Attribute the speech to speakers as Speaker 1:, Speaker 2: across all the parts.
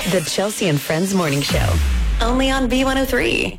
Speaker 1: The Chelsea and Friends Morning Show. Only on B103.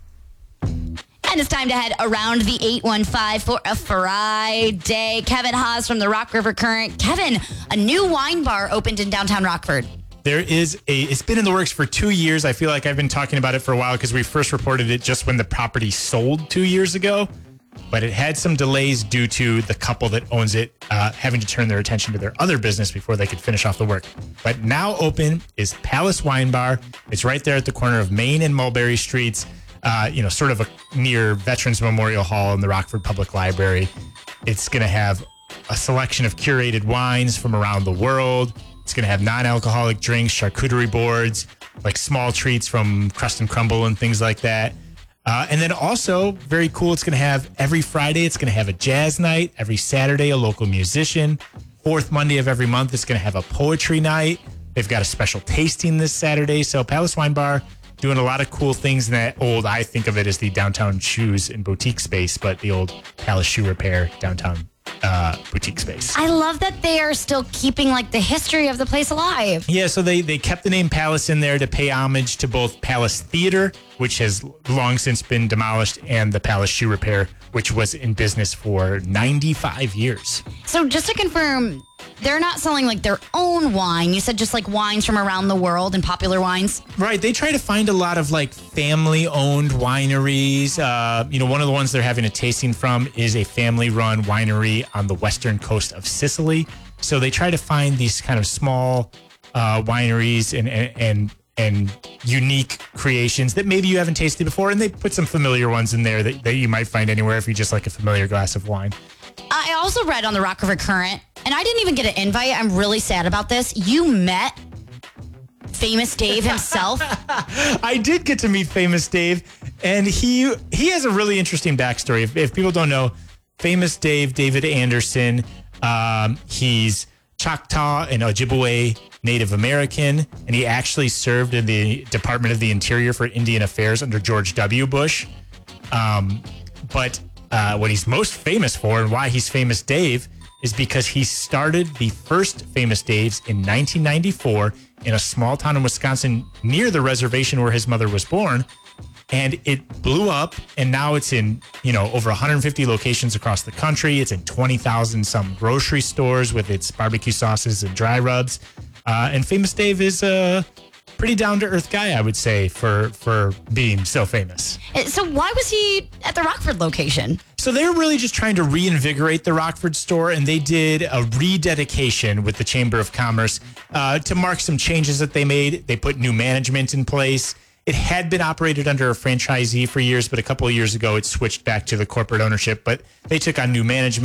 Speaker 2: And it's time to head around the 815 for a Friday. Kevin Haas from the Rock River Current. Kevin, a new wine bar opened in downtown Rockford.
Speaker 3: It's been in the works for 2 years. I feel like I've been talking about it for a while because we first reported it just when the property sold 2 years ago. But it had some delays due to the couple that owns it having to turn their attention to their other business before they could finish off the work. But now open is Palace Wine Bar. It's right there at the corner of Main and Mulberry Streets, sort of near Veterans Memorial Hall in the Rockford Public Library. It's going to have a selection of curated wines from around the world. It's going to have non-alcoholic drinks, charcuterie boards, like small treats from Crust and Crumble and things like that. And then also, very cool, it's going to have every Friday, it's going to have a jazz night. Every Saturday, a local musician. Fourth Monday of every month, it's going to have a poetry night. They've got a special tasting this Saturday. So Palace Wine Bar doing a lot of cool things in that old, I think of it as the downtown shoes and boutique space, but the old Palace Shoe Repair downtown boutique space.
Speaker 2: I love that they are still keeping like the history of the place alive.
Speaker 3: Yeah, so they kept the name Palace in there to pay homage to both Palace Theater, which has long since been demolished, and the Palace Shoe Repair, which was in business for 95 years.
Speaker 2: So just to confirm, they're not selling like their own wine. You said just like wines from around the world and popular wines.
Speaker 3: Right. They try to find a lot of like family-owned wineries. One of the ones they're having a tasting from is a family-run winery on the western coast of Sicily. So they try to find these kind of small wineries and unique creations that maybe you haven't tasted before. And they put some familiar ones in there that you might find anywhere if you just like a familiar glass of wine.
Speaker 2: I also read on the Rock River Current, and I didn't even get an invite. I'm really sad about this. You met Famous Dave himself.
Speaker 3: I did get to meet Famous Dave, and he has a really interesting backstory. If people don't know, Famous Dave, David Anderson, he's Choctaw and Ojibwe Native American, and he actually served in the Department of the Interior for Indian Affairs under George W. Bush. But what he's most famous for and why he's Famous Dave is because he started the first Famous Dave's in 1994 in a small town in Wisconsin near the reservation where his mother was born. And it blew up, and now it's in, over 150 locations across the country. It's in 20,000 some grocery stores with its barbecue sauces and dry rubs. And Famous Dave is a pretty down-to-earth guy, I would say, for being so famous.
Speaker 2: So why was he at the Rockford location?
Speaker 3: So they were really just trying to reinvigorate the Rockford store, and they did a rededication with the Chamber of Commerce to mark some changes that they made. They put new management in place. It had been operated under a franchisee for years, but a couple of years ago, it switched back to the corporate ownership. But they took on new management.